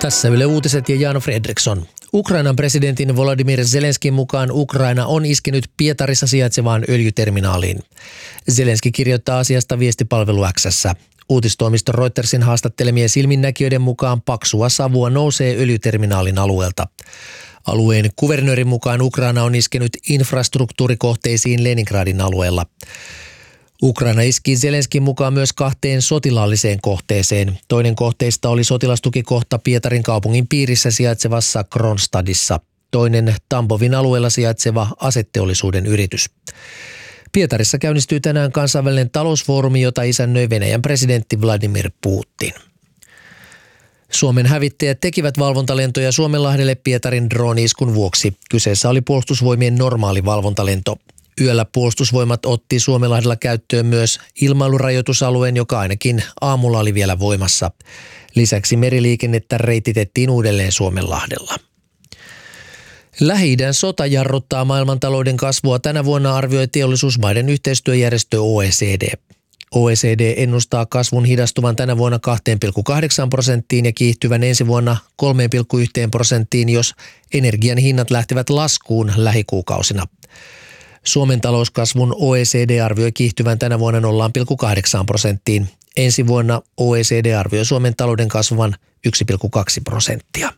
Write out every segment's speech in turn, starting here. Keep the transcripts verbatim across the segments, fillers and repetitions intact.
Tässä Yle Uutiset ja Jan Fredriksson. Ukrainan presidentin Volodymyr Zelenskin mukaan Ukraina on iskenyt Pietarissa sijaitsevaan öljyterminaaliin. Zelenski kirjoittaa asiasta viestipalvelu X:ssä. Uutistoimisto Reutersin haastattelemien silminnäkijöiden mukaan paksua savua nousee öljyterminaalin alueelta. Alueen kuvernöörin mukaan Ukraina on iskenyt infrastruktuurikohteisiin Leningradin alueella. Ukraina iski Zelenskin mukaan myös kahteen sotilaalliseen kohteeseen. Toinen kohteista oli sotilastukikohta Pietarin kaupungin piirissä sijaitsevassa Kronstadissa. Toinen Tambovin alueella sijaitseva aseteollisuuden yritys. Pietarissa käynnistyy tänään kansainvälinen talousfoorumi, jota isännöi Venäjän presidentti Vladimir Putin. Suomen hävittäjät tekivät valvontalentoja Suomenlahdelle Pietarin drooni-iskun vuoksi. Kyseessä oli puolustusvoimien normaali valvontalento. Yöllä puolustusvoimat otti Suomenlahdella käyttöön myös ilmailurajoitusalueen, joka ainakin aamulla oli vielä voimassa. Lisäksi meriliikennettä reititettiin uudelleen Suomenlahdella. Lähi-idän sota jarruttaa maailmantalouden kasvua. Tänä vuonna arvioi teollisuusmaiden yhteistyöjärjestö O E C D. O E C D ennustaa kasvun hidastuvan tänä vuonna kaksi pilkku kahdeksan prosenttiin ja kiihtyvän ensi vuonna kolme pilkku yksi prosenttiin, jos energian hinnat lähtevät laskuun lähikuukausina. Suomen talouskasvun O E C D arvioi kiihtyvän tänä vuonna nolla pilkku kahdeksan prosenttiin. Ensi vuonna O E C D arvioi Suomen talouden kasvavan yksi pilkku kaksi prosenttia.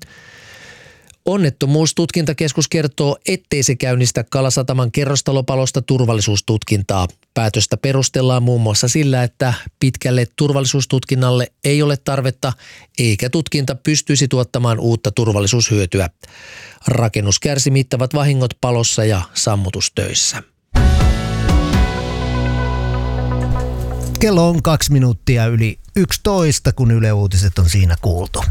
Onnettomuustutkintakeskus kertoo, ettei se käynnistä Kalasataman kerrostalopalosta turvallisuustutkintaa. Päätöstä perustellaan muun muassa sillä, että pitkälle turvallisuustutkinnalle ei ole tarvetta, eikä tutkinta pystyisi tuottamaan uutta turvallisuushyötyä. Rakennus kärsi mittavat vahingot palossa ja sammutustöissä. Kello on kaksi minuuttia yli yksitoista, kun Yle Uutiset on siinä kuultu.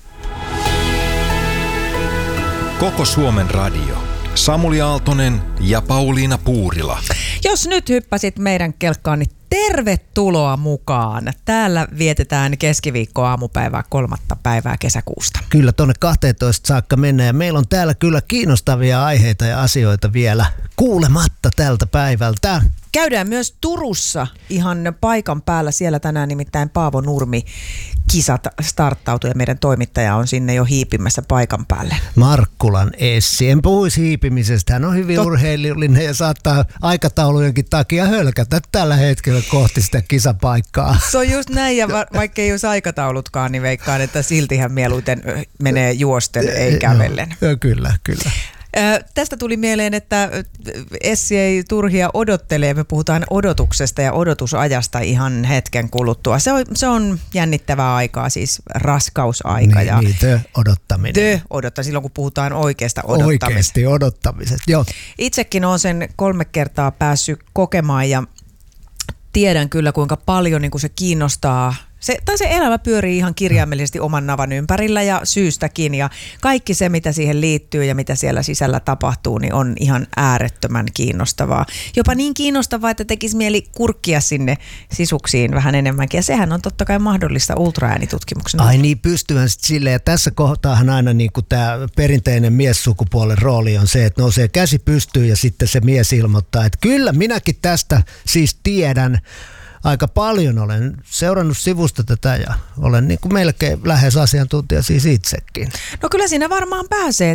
Koko Suomen radio. Samuli Aaltonen ja Pauliina Puurila. Jos nyt hyppäsit meidän kelkkaan, niin tervetuloa mukaan. Täällä vietetään keskiviikko-aamupäivää kolmatta päivää kesäkuusta. Kyllä, tuonne kahteentoista saakka mennään ja meillä on täällä kyllä kiinnostavia aiheita ja asioita vielä kuulematta tältä päivältä. Käydään myös Turussa ihan paikan päällä. Siellä tänään nimittäin Paavo Nurmi kisat starttautui ja meidän toimittaja on sinne jo hiipimässä paikan päälle. Markkulan Essi. En puhuisi hiipimisestä. Hän on hyvin Tot... urheilullinen ja saattaa aikataulujenkin takia hölkätä tällä hetkellä kohti sitä kisapaikkaa. Se on just näin ja va- vaikka ei olisi aikataulutkaan, niin veikkaan, että silti hän mieluiten menee juosten, ei kävellen. No, kyllä, kyllä. Tästä tuli mieleen, että Essi ei turhia odottele. Me puhutaan odotuksesta ja odotusajasta ihan hetken kuluttua. Se on, se on jännittävää aikaa, siis raskausaika. Niin, ja niin tö odottaminen. Tö odottaa silloin, kun puhutaan oikeasta odottamisesta. Oikeasti odottamisesta, joo. Itsekin olen sen kolme kertaa päässyt kokemaan ja tiedän kyllä, kuinka paljon niin kuin se kiinnostaa. Se, tai se elämä pyörii ihan kirjaimellisesti oman navan ympärillä ja syystäkin ja kaikki se, mitä siihen liittyy ja mitä siellä sisällä tapahtuu, niin on ihan äärettömän kiinnostavaa. Jopa niin kiinnostavaa, että tekisi mieli kurkkia sinne sisuksiin vähän enemmänkin ja sehän on totta kai mahdollista ultraäänitutkimuksen. Ai niin, pystyvän sitten silleen ja tässä kohtaahan aina niin kuin tämä perinteinen miessukupuolen rooli on se, että nousee käsi pystyyn ja sitten se mies ilmoittaa, että kyllä minäkin tästä siis tiedän. Aika paljon olen seurannut sivusta tätä ja olen niin kuin melkein lähes asiantuntija siis itsekin. No kyllä siinä varmaan pääsee